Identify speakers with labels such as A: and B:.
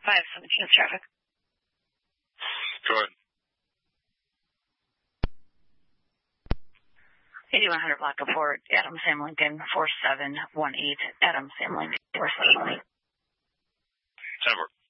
A: 517 is traffic.
B: Go ahead.
A: 8100 block of Fort, Adam Sam Lincoln, 4718, Adam Sam Lincoln, 4718.
B: 10-4.